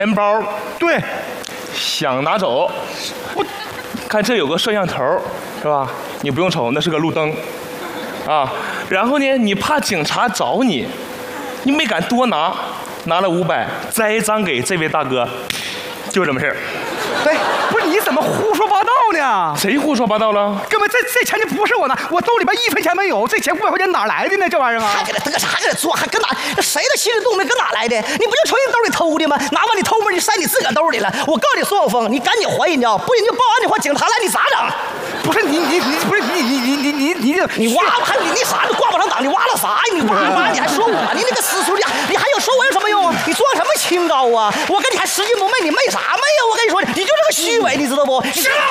钱包， 对， 想拿走，看这有个摄像头，是吧？你不用瞅，那是个路灯，啊，然后呢，你怕警察找你，你没敢多拿，拿了500，栽赃给这位大哥，就这么事儿。 对，不是你怎么胡说八道呢？ 谁胡说八道了？ 哥们，这钱就不是我的，我兜里边1分钱没有，这钱500块钱哪来的呢？这玩意儿啊！ 还给他得啥给他做，还搁哪？谁的心里都没搁哪来的？你不就从人兜里偷的吗？拿完你偷摸，你塞你自个儿兜里了。我告诉你，孙晓峰，你赶紧还人家，不然你就报案的话，警察来你咋整？ 不是你不是你挖了还你啥？你挂不上档，你挖了啥呀？你挖你还说我？你那个死出去，你还要说我有什么用？你做什么清高啊？我跟你还拾金不昧，你昧啥昧呀？我跟你说，你就是个虚伪，你知道不？ 行了，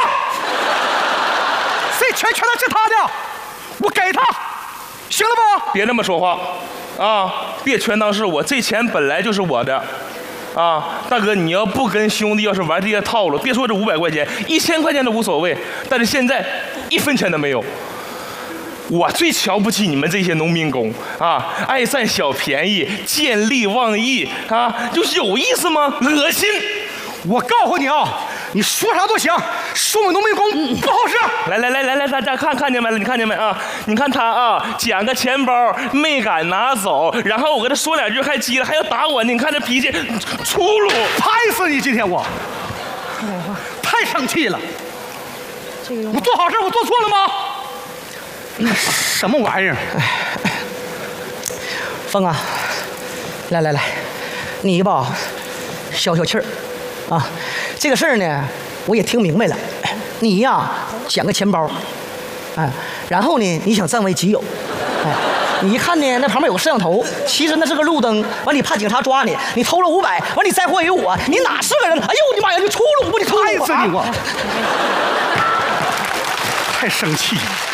这钱全都是他的，我给他，行了不？ 别那么说话，啊，别全当是我，这钱本来就是我的，啊，大哥，你要不跟兄弟要是玩这些套路，别说这500块钱，1000块钱都无所谓，但是现在1分钱都没有。我最瞧不起你们这些农民工啊，爱占小便宜，见利忘义啊，就是有意思吗？恶心！ 我告诉你啊，你说啥都行，说我农民工不好使。 来，大家看见没了？你看见没啊？你看他啊，捡个钱包没敢拿走，然后我跟他说2句还急了，还要打我呢。你看这脾气粗鲁， 拍死你！今天我太生气了。我做好事，我做错了吗？什么玩意儿？ 峰啊，来，你吧，消气儿啊。这个事儿呢，我也听明白了。你呀，捡个钱包，然后呢，你想占为己有，你一看呢，那旁边有个摄像头，其实那是个路灯。完，你怕警察抓你，你偷了500，完你栽货于我，你哪是个人？哎呦我的妈呀，你粗鲁不？你粗鲁！ 拍死你我！太生气了。